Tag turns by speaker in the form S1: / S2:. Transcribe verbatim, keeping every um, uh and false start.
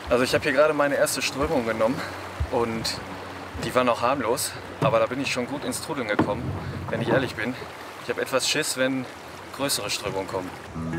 S1: Also ich habe hier gerade meine erste Strömung genommen und die war noch harmlos, aber da bin ich schon gut ins Trudeln gekommen, wenn ich ehrlich bin. Ich habe etwas Schiss, wenn größere Strömungen kommen.